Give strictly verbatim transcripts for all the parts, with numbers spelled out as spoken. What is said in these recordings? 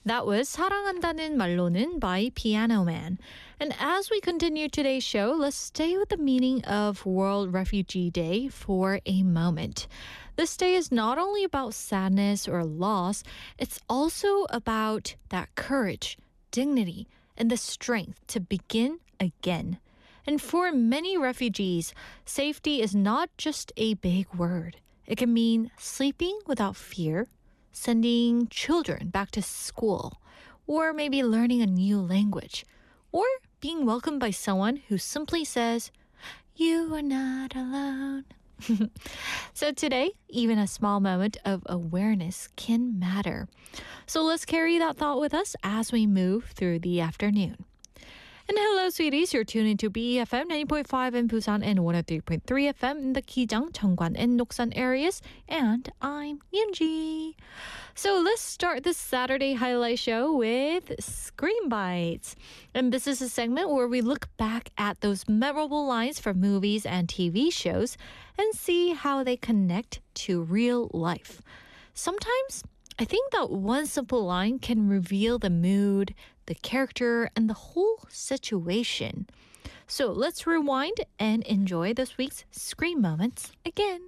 That was 사랑한다는 말로는 by Piano Man. And as we continue today's show, let's stay with the meaning of World Refugee Day for a moment. This day is not only about sadness or loss, it's also about that courage, dignity, and the strength to begin again. And for many refugees, safety is not just a big word. It can mean sleeping without fear, sending children back to school, or maybe learning a new language, or being welcomed by someone who simply says, "You are not alone." So today, even a small moment of awareness can matter. So let's carry that thought with us as we move through the afternoon. And hello, sweeties. You're tuning to B E F M ninety point five in Busan and one oh three point three F M in the Kijang, Cheongwan, and Noksan areas. And I'm Yoonji. So let's start this Saturday highlight show with Screen Bites. And this is a segment where we look back at those memorable lines from movies and T V shows and see how they connect to real life. Sometimes I think that one simple line can reveal the mood, the character, and the whole situation. So let's rewind and enjoy this week's screen moments again.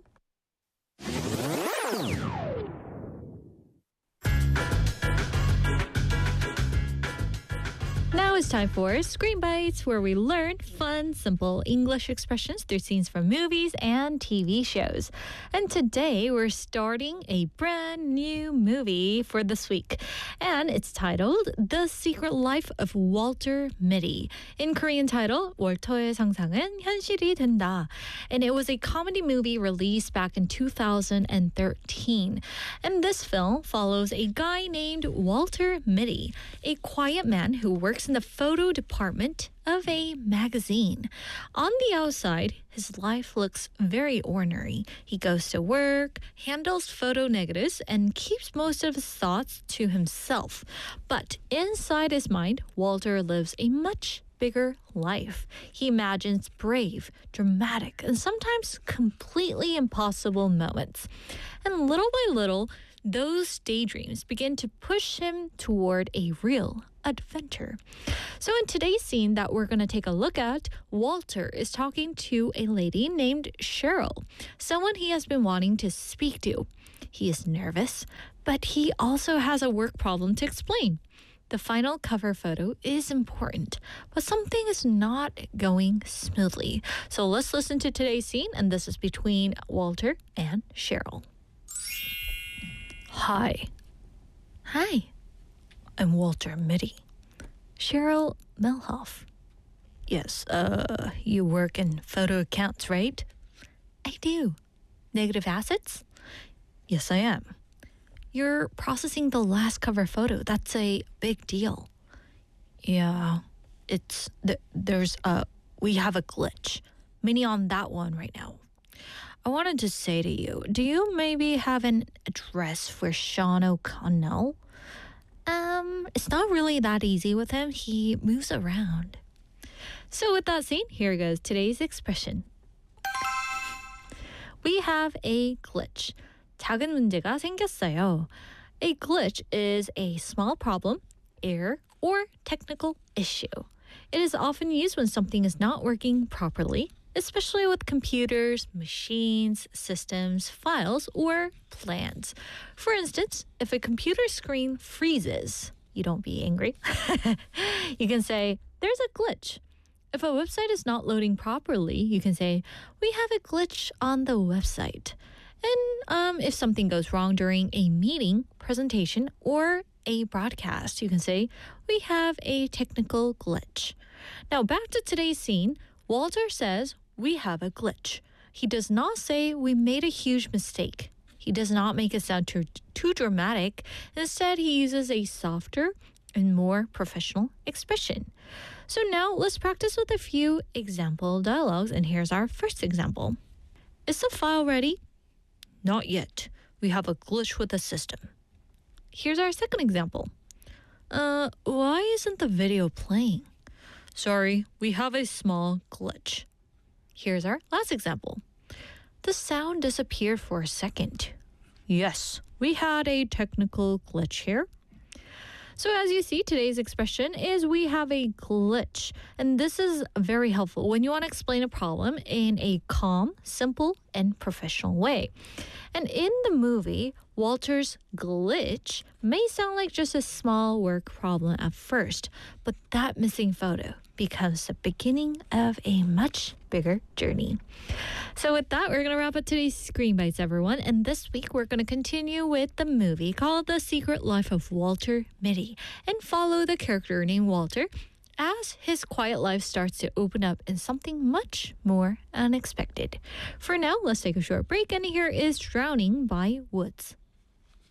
Now it's time for Screen Bites, where we learn fun, simple English expressions through scenes from movies and T V shows. And today we're starting a brand new movie for this week. And it's titled The Secret Life of Walter Mitty. In Korean title, 월터의 상상은 현실이 된다. And it was a comedy movie released back in two thousand thirteen. And this film follows a guy named Walter Mitty, a quiet man who works in the photo department of a magazine. On the outside, his life looks very ordinary. He goes to work, handles photo negatives, and keeps most of his thoughts to himself. But inside his mind, Walter lives a much bigger life. He imagines brave, dramatic, and sometimes completely impossible moments. And little by little, those daydreams begin to push him toward a real adventure. So in today's scene that we're going to take a look at, Walter is talking to a lady named Cheryl, someone he has been wanting to speak to. He is nervous, but he also has a work problem to explain. The final cover photo is important, but something is not going smoothly. So let's listen to today's scene, and this is between Walter and Cheryl. Hi. Hi. I'm Walter Mitty. Cheryl Melhoff. Yes, uh, you work in photo accounts, right? I do. Negative assets? Yes, I am. You're processing the last cover photo. That's a big deal. Yeah, it's, th- there's a, we have a glitch. Meaning on that one right now. I wanted to say to you, do you maybe have an address for Sean O'Connell? Um, it's not really that easy with him. He moves around. So with that scene, here goes today's expression. We have a glitch. 작은 문제가 생겼어요. A glitch is a small problem, error, or technical issue. It is often used when something is not working properly, especially with computers, machines, systems, files, or plans. For instance, if a computer screen freezes, you don't be angry. You can say, there's a glitch. If a website is not loading properly, you can say, we have a glitch on the website. And um, if something goes wrong during a meeting, presentation, or a broadcast, you can say, we have a technical glitch. Now back to today's scene, Walter says, we have a glitch. He does not say we made a huge mistake. He does not make it sound too, too dramatic. Instead, he uses a softer and more professional expression. So now let's practice with a few example dialogues. And here's our first example. Is the file ready? Not yet. We have a glitch with the system. Here's our second example. Uh, why isn't the video playing? Sorry, we have a small glitch. Here's our last example. The sound disappeared for a second. Yes, we had a technical glitch here. So as you see, today's expression is we have a glitch. And this is very helpful when you want to explain a problem in a calm, simple, and professional way. And in the movie, Walter's glitch may sound like just a small work problem at first, but that missing photo becomes the beginning of a much bigger journey. So with that, we're going to wrap up today's Screen Bites, everyone. And this week, we're going to continue with the movie called The Secret Life of Walter Mitty and follow the character named Walter as his quiet life starts to open up in something much more unexpected. For now, let's take a short break, and here is Drowning by Woods.